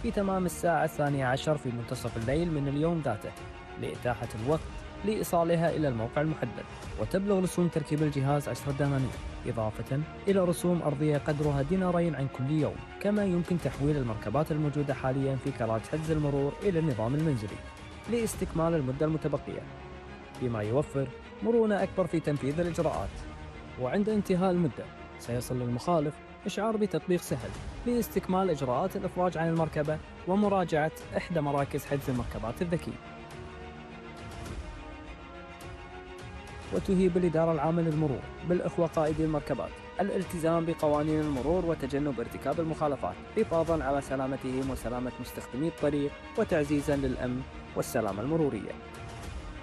في تمام الساعة 12 في منتصف الليل من اليوم ذاته لإتاحة الوقت لإيصالها إلى الموقع المحدد. وتبلغ رسوم تركيب الجهاز 10 دنانير، إضافة إلى رسوم أرضية قدرها دينارين عن كل يوم. كما يمكن تحويل المركبات الموجودة حاليا في كرات حجز المرور إلى النظام المنزلي لاستكمال المدة المتبقية، بما يوفر مرونة أكبر في تنفيذ الإجراءات. وعند انتهاء المدة سيصل للمخالف إشعار بتطبيق سهل لاستكمال إجراءات الإفراج عن المركبة ومراجعة إحدى مراكز حجز المركبات الذكية. وتهيب الإدارة العامة للمرور بالإخوة قائدي المركبات الالتزام بقوانين المرور وتجنب ارتكاب المخالفات، حفاظاً على سلامتهم وسلامة مستخدمي الطريق وتعزيزاً للأمن والسلامة المرورية.